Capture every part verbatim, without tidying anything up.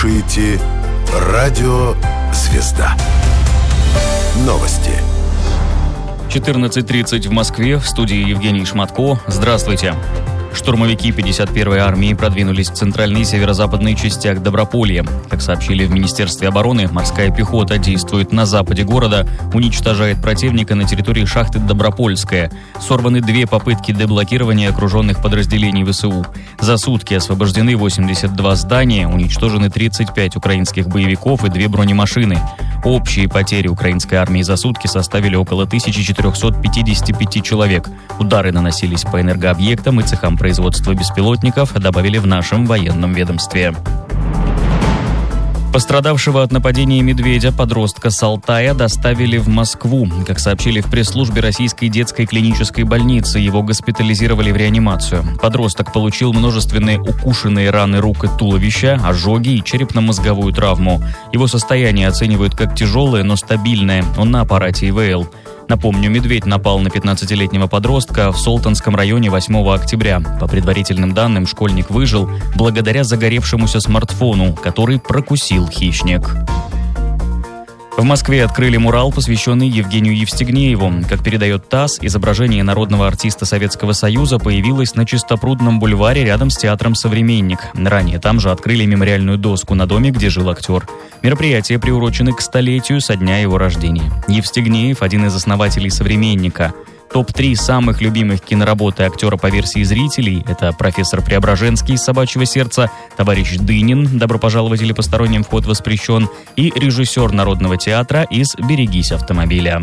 слушаете «Радио Звезда». Новости. четырнадцать тридцать в Москве. В студии Евгений Шматко. Здравствуйте. Штурмовики пятьдесят первой армии продвинулись в центральной и северо-западной частях Доброполья. Как сообщили в Министерстве обороны, морская пехота действует на западе города, уничтожает противника на территории шахты Добропольская. Сорваны две попытки деблокирования окруженных подразделений ВСУ. За сутки освобождены восемьдесят два здания, уничтожены тридцать пять украинских боевиков и две бронемашины. Общие потери украинской армии за сутки составили около тысяча четыреста пятьдесят пять человек. Удары наносились по энергообъектам и цехам производства беспилотников, добавили в нашем военном ведомстве. Пострадавшего от нападения медведя подростка с Алтая доставили в Москву. Как сообщили в пресс-службе Российской детской клинической больницы, его госпитализировали в реанимацию. Подросток получил множественные укушенные раны рук и туловища, ожоги и черепно-мозговую травму. Его состояние оценивают как тяжелое, но стабильное. Он на аппарате ИВЛ. Напомню, медведь напал на пятнадцатилетнего подростка в Солтонском районе восьмого октября. По предварительным данным, школьник выжил благодаря загоревшемуся смартфону, который прокусил хищник. В Москве открыли мурал, посвященный Евгению Евстигнееву. Как передает ТАСС, изображение народного артиста Советского Союза появилось на Чистопрудном бульваре рядом с театром «Современник». Ранее там же открыли мемориальную доску на доме, где жил актер. Мероприятия приурочены к столетию со дня его рождения. Евстигнеев – один из основателей «Современника». топ три самых любимых киноработы актера по версии зрителей – это «Профессор Преображенский» из «Собачьего сердца», «Товарищ Дынин», «Добро пожаловать» или «Посторонним вход воспрещен» и режиссер Народного театра из «Берегись автомобиля».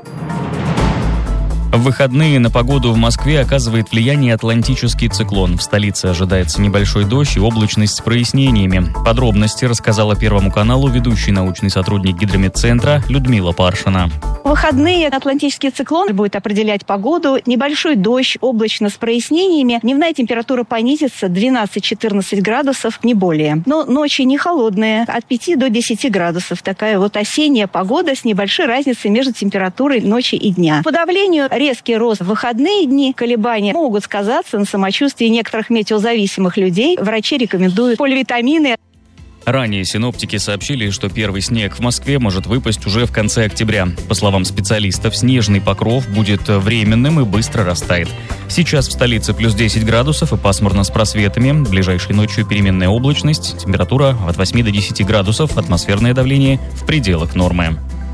В выходные на погоду в Москве оказывает влияние атлантический циклон. В столице ожидается небольшой дождь и облачность с прояснениями. Подробности рассказала Первому каналу ведущий научный сотрудник Гидрометцентра Людмила Паршина. В выходные атлантический циклон будет определять погоду. Небольшой дождь, облачно с прояснениями. Дневная температура понизится двенадцать-четырнадцать градусов, не более. Но ночи не холодные, от пяти до десяти градусов. Такая вот осенняя погода с небольшой разницей между температурой ночи и дня. По давлению резкий рост в выходные дни. Колебания могут сказаться на самочувствии некоторых метеозависимых людей. Врачи рекомендуют поливитамины. Ранее синоптики сообщили, что первый снег в Москве может выпасть уже в конце октября. По словам специалистов, снежный покров будет временным и быстро растает. Сейчас в столице плюс десять градусов и пасмурно с просветами. Ближайшей ночью переменная облачность, температура от восьми до десяти градусов, атмосферное давление в пределах нормы.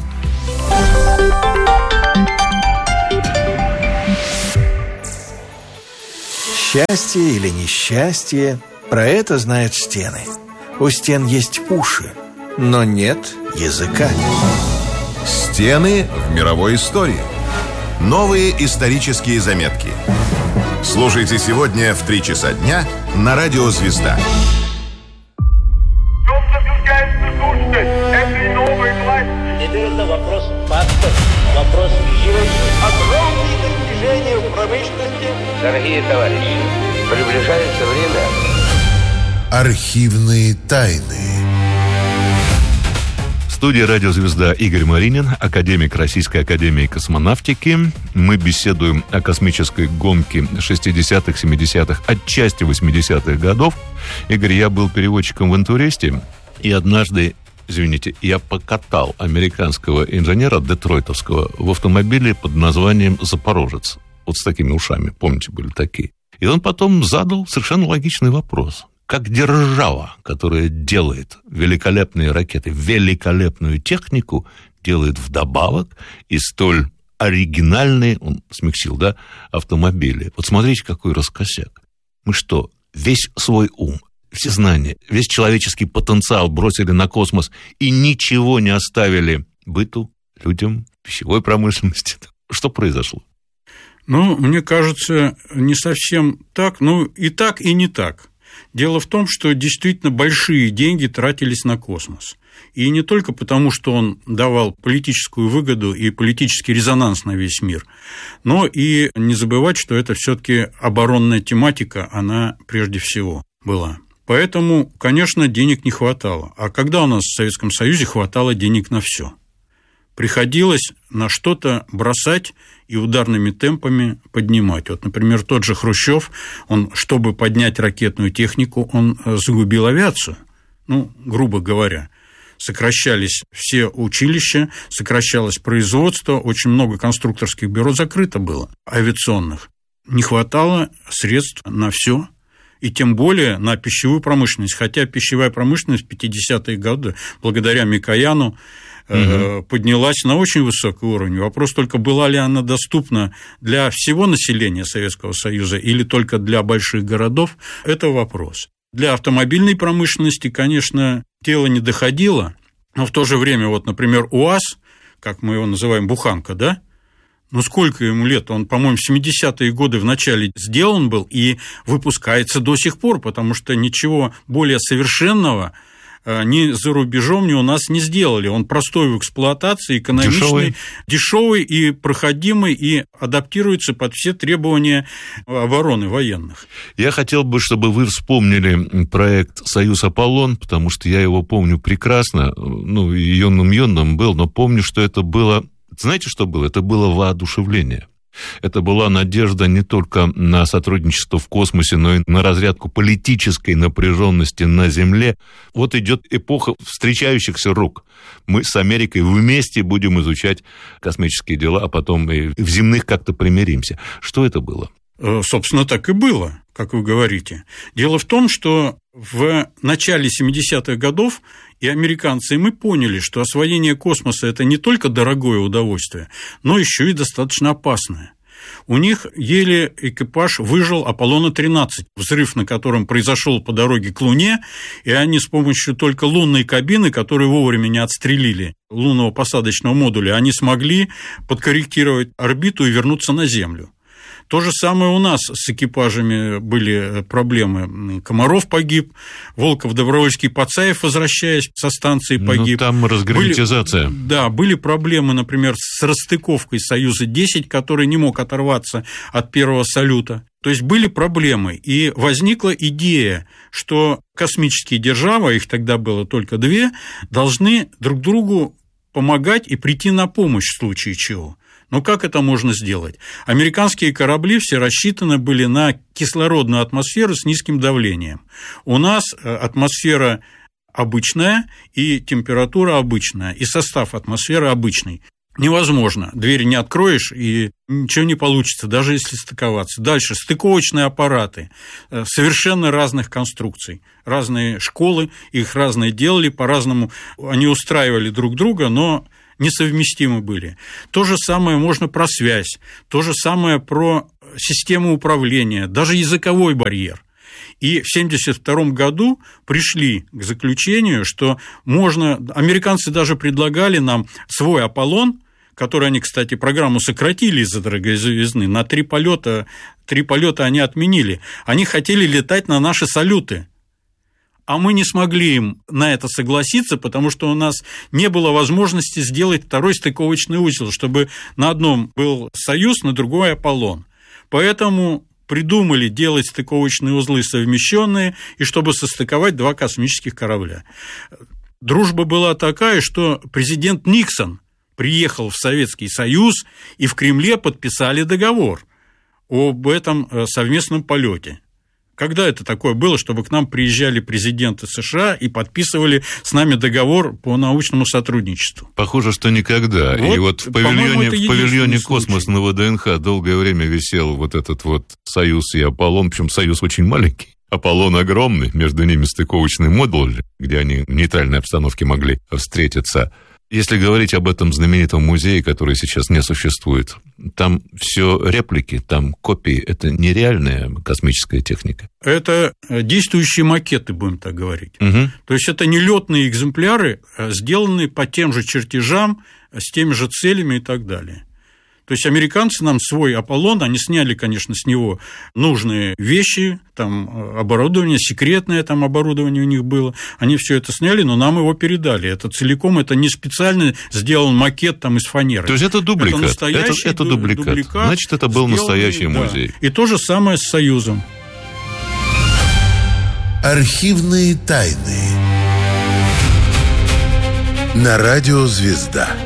Счастье или несчастье, про это знают стены. У стен есть уши, но нет языка. Стены в мировой истории. Новые исторические заметки. Слушайте сегодня в три часа дня на Радио Звезда. Теперь это вопрос фактов, вопрос вещей. Огромные достижения в промышленности. Дорогие товарищи, приближается время. Архивные тайны. В студии «Радио Звезда» Игорь Маринин, академик Российской академии космонавтики. Мы беседуем о космической гонке шестидесятых, семидесятых, отчасти восьмидесятых годов. Игорь, я был переводчиком в «Интуристе», и однажды, извините, я покатал американского инженера детройтовского в автомобиле под названием «Запорожец». Вот с такими ушами, помните, были такие. И он потом задал совершенно логичный вопрос. Как держава, которая делает великолепные ракеты, великолепную технику, делает вдобавок и столь оригинальные, он смягчил, да, автомобили. Вот смотрите, какой раскосяк. Мы что, весь свой ум, все знания, весь человеческий потенциал бросили на космос и ничего не оставили быту, людям, пищевой промышленности? Что произошло? Ну, мне кажется, не совсем так, ну и так, и не так. Дело в том, что действительно большие деньги тратились на космос. И не только потому, что он давал политическую выгоду и политический резонанс на весь мир, но и не забывать, что это все-таки оборонная тематика, она прежде всего была. Поэтому, конечно, денег не хватало. А когда у нас в Советском Союзе хватало денег на все? Приходилось на что-то бросать и ударными темпами поднимать. Вот, например, тот же Хрущев, он, чтобы поднять ракетную технику, он загубил авиацию. ну, грубо говоря. Сокращались все училища, сокращалось производство, очень много конструкторских бюро закрыто было, авиационных. Не хватало средств на все, и тем более на пищевую промышленность. Хотя пищевая промышленность в пятидесятые годы, благодаря Микояну, угу. поднялась на очень высокий уровень. Вопрос только, была ли она доступна для всего населения Советского Союза или только для больших городов, это вопрос. Для автомобильной промышленности, конечно, дело не доходило, но в то же время, вот, например, УАЗ, как мы его называем, буханка, да? Ну, сколько ему лет? Он, по-моему, в семидесятые годы в начале сделан был и выпускается до сих пор, потому что ничего более совершенного ни за рубежом, ни у нас не сделали. Он простой в эксплуатации, экономичный, дешевый, дешевый и проходимый, и адаптируется под все требования обороны военных. Я хотел бы, чтобы вы вспомнили проект «Союз Аполлон», потому что я его помню прекрасно, ну, юным-юным был, но помню, что это было... Знаете, что было? Это было воодушевление. Это была надежда не только на сотрудничество в космосе, но и на разрядку политической напряженности на Земле. Вот идет эпоха встречающихся рук. Мы с Америкой вместе будем изучать космические дела, а потом и в земных как-то примиримся. Что это было? Собственно, так и было, как вы говорите. Дело в том, что в начале семидесятых годов и американцы, и мы поняли, что освоение космоса – это не только дорогое удовольствие, но еще и достаточно опасное. У них еле экипаж выжил Аполлона тринадцать, взрыв на котором произошел по дороге к Луне, и они с помощью только лунной кабины, которую вовремя не отстрелили, лунного посадочного модуля, они смогли подкорректировать орбиту и вернуться на Землю. То же самое у нас с экипажами были проблемы. Комаров погиб, Волков, Добровольский, Пацаев, возвращаясь со станции, погиб. Ну, там разгерметизация. Были, да, были проблемы, например, с расстыковкой «Союза-десять», который не мог оторваться от первого салюта. То есть были проблемы, и возникла идея, что космические державы, их тогда было только две, должны друг другу помогать и прийти на помощь в случае чего. Но как это можно сделать? Американские корабли все рассчитаны были на кислородную атмосферу с низким давлением. У нас атмосфера обычная и температура обычная, и состав атмосферы обычный. Невозможно. Дверь не откроешь, и ничего не получится, даже если стыковаться. Дальше. Стыковочные аппараты совершенно разных конструкций. Разные школы, их разные делали, по-разному они устраивали друг друга, но несовместимы были. То же самое можно про связь, то же самое про систему управления, даже языковой барьер. И в семьдесят втором году пришли к заключению, что можно... Американцы даже предлагали нам свой «Аполлон», который они, кстати, программу сократили из-за дороговизны, на три полета, три полета они отменили. Они хотели летать на наши салюты. А мы не смогли им на это согласиться, потому что у нас не было возможности сделать второй стыковочный узел, чтобы на одном был «Союз», на другой «Аполлон». Поэтому придумали делать стыковочные узлы совмещенные, и чтобы состыковать два космических корабля. Дружба была такая, что президент Никсон приехал в Советский Союз, и в Кремле подписали договор об этом совместном полете. Когда это такое было, чтобы к нам приезжали президенты США и подписывали с нами договор по научному сотрудничеству? Похоже, что никогда. Вот, и вот в павильоне, в павильоне «Космос» на ВДНХ долгое время висел вот этот вот «Союз» и «Аполлон», причем «Союз» очень маленький. «Аполлон» огромный, между ними стыковочный модуль, где они в нейтральной обстановке могли встретиться. Если говорить об этом знаменитом музее, который сейчас не существует, там все реплики, там копии, это нереальная космическая техника. Это действующие макеты, будем так говорить. Угу. То есть это не летные экземпляры, сделанные по тем же чертежам, с теми же целями и так далее. То есть американцы нам свой «Аполлон», они сняли, конечно, с него нужные вещи, там оборудование, секретное там оборудование у них было, они все это сняли, но нам его передали. Это целиком, это не специально сделан макет там из фанеры. То есть это дубликат? Это настоящий это, это дубликат. дубликат. Значит, это был настоящий музей. Да. И то же самое с «Союзом». Архивные тайны. На радио «Звезда».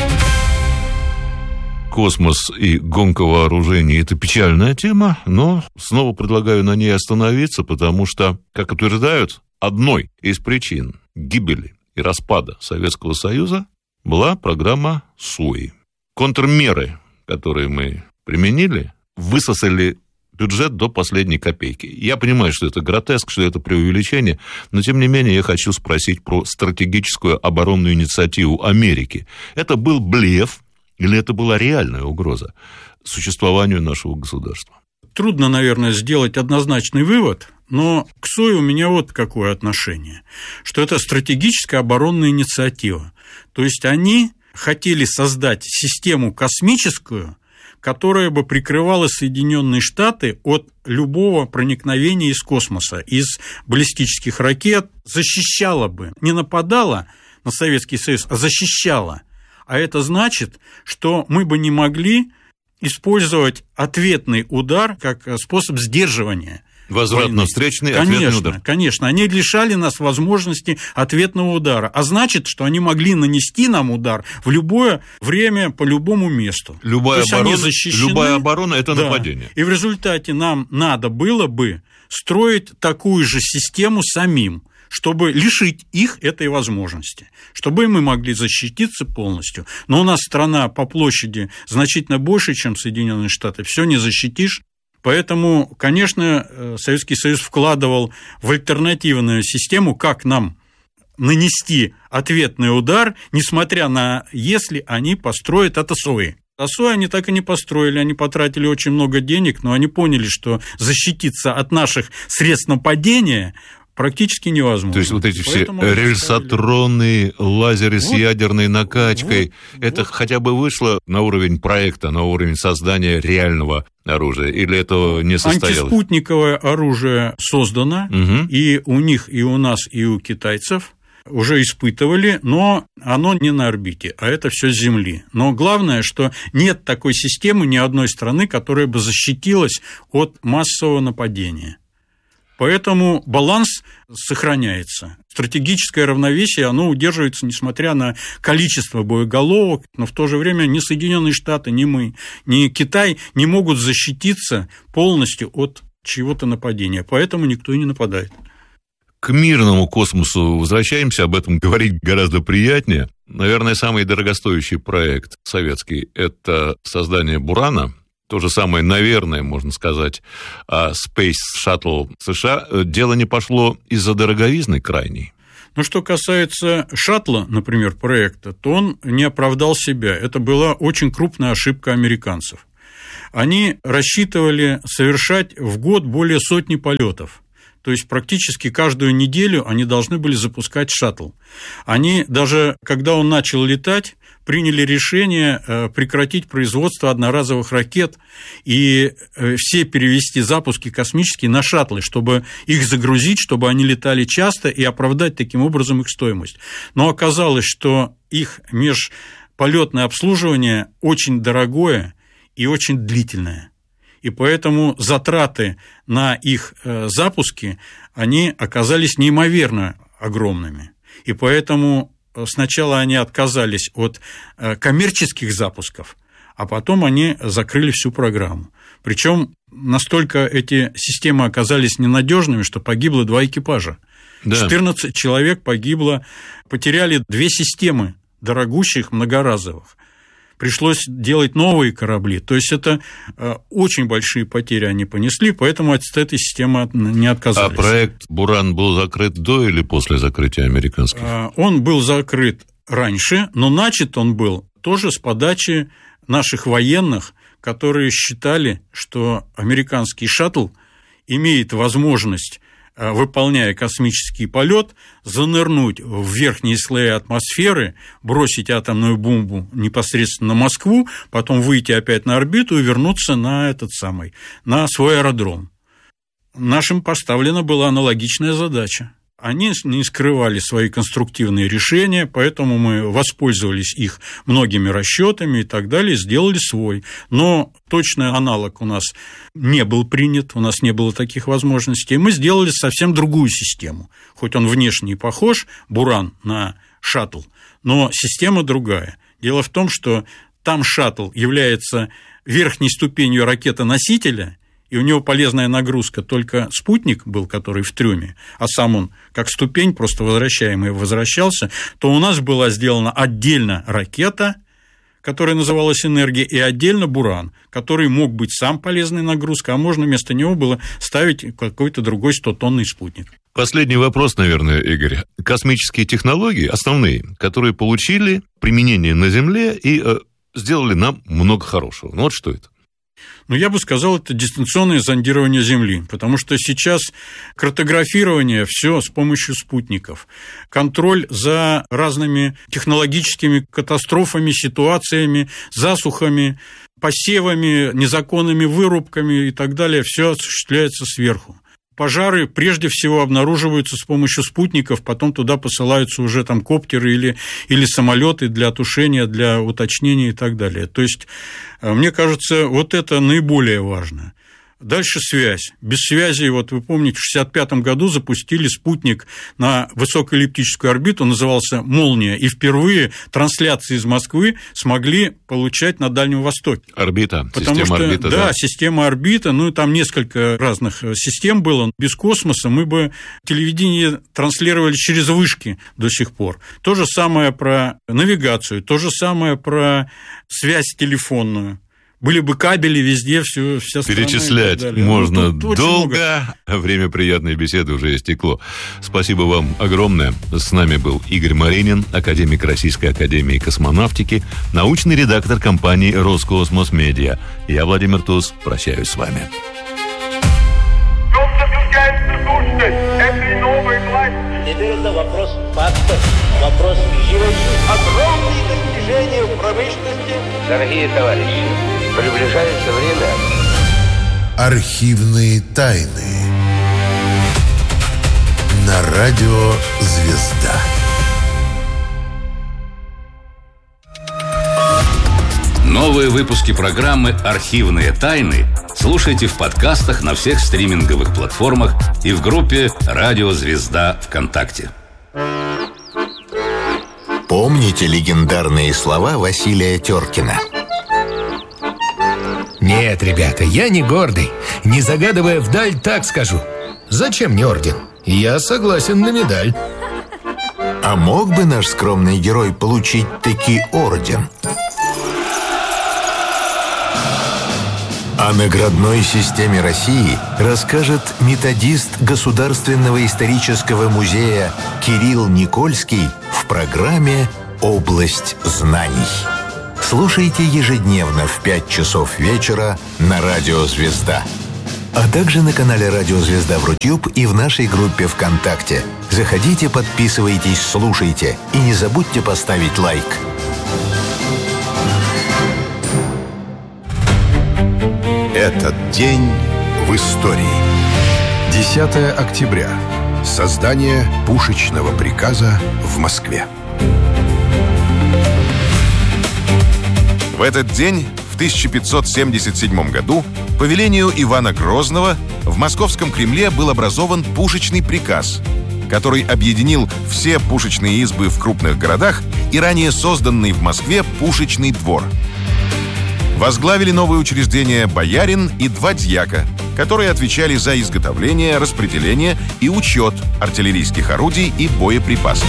Космос и гонка вооружений – это печальная тема, но снова предлагаю на ней остановиться, потому что, как утверждают одной из причин гибели и распада Советского Союза была программа СУИ. Контрмеры, которые мы применили, высосали бюджет до последней копейки. Я понимаю, что это гротеск, что это преувеличение, но, тем не менее, я хочу спросить про стратегическую оборонную инициативу Америки. Это был блеф или это была реальная угроза существованию нашего государства? Трудно, наверное, сделать однозначный вывод, но к СУИ у меня вот какое отношение, что это стратегическая оборонная инициатива. То есть они хотели создать систему космическую, которая бы прикрывала Соединенные Штаты от любого проникновения из космоса, из баллистических ракет, защищала бы, не нападала на Советский Союз, а защищала. А это значит, что мы бы не могли использовать ответный удар как способ сдерживания. Возвратно-встречный ответный удар. Конечно, конечно. Они лишали нас возможности ответного удара. А значит, что они могли нанести нам удар в любое время по любому месту. Любая, оборона, любая оборона – это да. нападение. И в результате нам надо было бы строить такую же систему самим, чтобы лишить их этой возможности, чтобы мы могли защититься полностью. Но у нас страна по площади значительно больше, чем Соединенные Штаты, все не защитишь. Поэтому, конечно, Советский Союз вкладывал в альтернативную систему, как нам нанести ответный удар, несмотря на если они построят это СУИ. А СУИ они так и не построили, они потратили очень много денег, но они поняли, что защититься от наших средств нападения практически невозможно. То есть вот эти Поэтому все рельсотронные лазеры с вот, ядерной накачкой, вот, это вот. Хотя бы вышло на уровень проекта, на уровень создания реального оружия, или этого не состоялось? Антиспутниковое оружие создано, угу. и у них, и у нас, и у китайцев уже испытывали, но оно не на орбите, а это все с Земли. Но главное, что нет такой системы ни одной страны, которая бы защитилась от массового нападения. Поэтому баланс сохраняется. Стратегическое равновесие, оно удерживается, несмотря на количество боеголовок, но в то же время ни Соединенные Штаты, ни мы, ни Китай не могут защититься полностью от чего-то нападения. Поэтому никто и не нападает. К мирному космосу возвращаемся, об этом говорить гораздо приятнее. Наверное, самый дорогостоящий проект советский – это создание «Бурана». То же самое, наверное, можно сказать, о Space Shuttle США. Дело не пошло из-за дороговизны крайней. Но что касается шаттла, например, проекта, то он не оправдал себя. Это была очень крупная ошибка американцев. Они рассчитывали совершать в год более сотни полетов. То есть практически каждую неделю они должны были запускать шаттл. Они даже, когда он начал летать, приняли решение прекратить производство одноразовых ракет и все перевести запуски космические на шаттлы, чтобы их загрузить, чтобы они летали часто и оправдать таким образом их стоимость. Но оказалось, что их межполетное обслуживание очень дорогое и очень длительное. И поэтому затраты на их запуски, они оказались неимоверно огромными. И поэтому сначала они отказались от коммерческих запусков, а потом они закрыли всю программу. Причем настолько эти системы оказались ненадежными, что погибло два экипажа. Да. четырнадцать человек погибло, потеряли две системы дорогущих, многоразовых. Пришлось делать новые корабли. То есть это очень большие потери они понесли, поэтому от этой системы не отказались. А проект «Буран» был закрыт до или после закрытия американских? Он был закрыт раньше, но начат он был тоже с подачи наших военных, которые считали, что американский шаттл имеет возможность, выполняя космический полет, занырнуть в верхние слои атмосферы, бросить атомную бомбу непосредственно на Москву, потом выйти опять на орбиту и вернуться на этот самый, на свой аэродром. Нашим поставлена была аналогичная задача. Они не скрывали свои конструктивные решения, поэтому мы воспользовались их многими расчетами и так далее, сделали свой. Но точный аналог у нас не был принят, у нас не было таких возможностей. Мы сделали совсем другую систему. Хоть он внешне похож, «Буран», на шаттл, но система другая. Дело в том, что там шаттл является верхней ступенью ракетоносителя, и у него полезная нагрузка только спутник был, который в трюме, а сам он как ступень просто возвращаемый возвращался, то у нас была сделана отдельно ракета, которая называлась «Энергия», и отдельно «Буран», который мог быть сам полезной нагрузкой, а можно вместо него было ставить какой-то другой стотонный спутник. Последний вопрос, наверное, Игорь. Космические технологии, основные, которые получили применение на Земле и э, сделали нам много хорошего. Ну вот что это? Ну, я бы сказал, это дистанционное зондирование Земли, потому что сейчас картографирование все с помощью спутников, контроль за разными технологическими катастрофами, ситуациями, засухами, посевами, незаконными вырубками и так далее, все осуществляется сверху. Пожары прежде всего обнаруживаются с помощью спутников, потом туда посылаются уже там коптеры или, или самолеты для тушения, для уточнения и так далее. То есть, мне кажется, вот это наиболее важно. Дальше связь. Без связи, вот вы помните, в шестьдесят пятом году запустили спутник на высокоэллиптическую орбиту, назывался «Молния», и впервые трансляции из Москвы смогли получать на Дальнем Востоке. Орбита, Потому система что, орбита, да, да. система орбита, ну, там несколько разных систем было. Без космоса мы бы телевидение транслировали через вышки до сих пор. То же самое про навигацию, то же самое про связь телефонную. Были бы кабели везде, все, вся страна. Перечислять можно ну, долго. Время приятной беседы уже истекло. Спасибо вам огромное. С нами был Игорь Маринин, академик Российской академии космонавтики, научный редактор компании «Роскосмос Медиа». Я, Владимир Туз, прощаюсь с вами. Теперь это вопрос фактов, вопрос вещей. Огромные достижения в промышленности. Дорогие товарищи, приближается время. Архивные тайны. На радио «Звезда». Новые выпуски программы «Архивные тайны» слушайте в подкастах на всех стриминговых платформах и в группе «Радио Звезда» ВКонтакте. Помните легендарные слова Василия Теркина? Нет, ребята, я не гордый. Не загадывая вдаль, так скажу. Зачем мне орден? Я согласен на медаль. А мог бы наш скромный герой получить таки орден? О наградной системе России расскажет методист Государственного исторического музея Кирилл Никольский в программе «Область знаний». Слушайте ежедневно в пять часов вечера на радио «Звезда». А также на канале «Радио Звезда» в Рутюб и в нашей группе ВКонтакте. Заходите, подписывайтесь, слушайте. И не забудьте поставить лайк. Этот день в истории. десятое октября. Создание пушечного приказа в Москве. В этот день, в тысяча пятьсот семьдесят седьмом году, по велению Ивана Грозного в Московском Кремле был образован пушечный приказ, который объединил все пушечные избы в крупных городах и ранее созданный в Москве пушечный двор. Возглавили новые учреждения боярин и два дьяка, которые отвечали за изготовление, распределение и учет артиллерийских орудий и боеприпасов.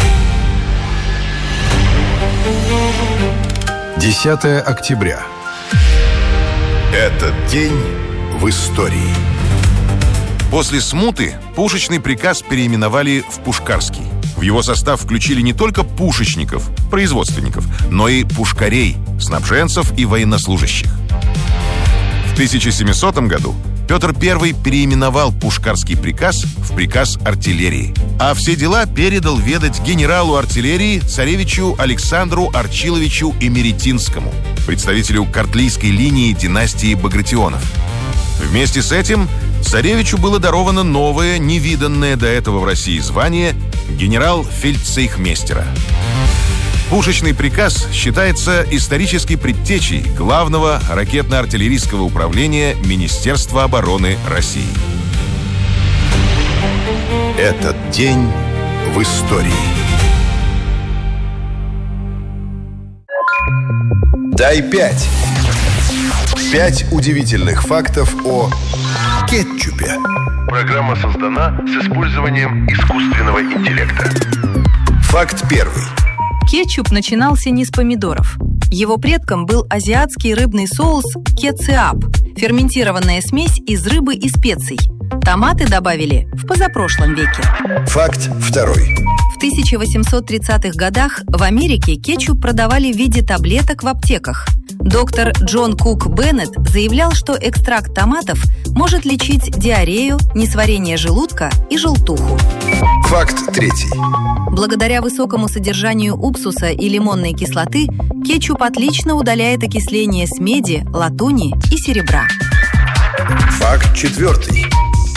десятое октября. Этот день в истории. После смуты пушечный приказ переименовали в Пушкарский. В его состав включили не только пушечников, производственников, но и пушкарей, снабженцев и военнослужащих. В тысяча семисотом году Петр Первый переименовал Пушкарский приказ в приказ артиллерии, а все дела передал ведать генералу артиллерии царевичу Александру Арчиловичу Эмеретинскому, представителю картлийской линии династии Багратионов. Вместе с этим царевичу было даровано новое, невиданное до этого в России звание генерал-фельдцейхмейстера. Пушечный приказ считается исторической предтечей главного ракетно-артиллерийского управления Министерства обороны России. Этот день в истории. Дай пять. Пять удивительных фактов о кетчупе. Программа создана с использованием искусственного интеллекта. Факт первый. Кетчуп начинался не с помидоров. Его предком был азиатский рыбный соус кетсиап, ферментированная смесь из рыбы и специй. Томаты добавили в позапрошлом веке. Факт второй. В тысяча восемьсот тридцатых годах в Америке кетчуп продавали в виде таблеток в аптеках. Доктор Джон Кук Беннет заявлял, что экстракт томатов может лечить диарею, несварение желудка и желтуху. Факт третий. Благодаря высокому содержанию уксуса и лимонной кислоты кетчуп отлично удаляет окисление с меди, латуни и серебра. Факт четвертый.